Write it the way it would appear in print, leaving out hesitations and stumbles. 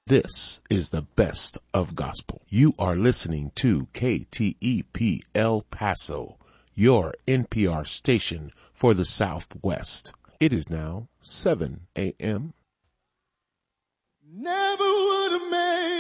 This is the best of gospel. You are listening to KTEP El Paso, your NPR station for the Southwest. It is now 7 a.m. Never would have made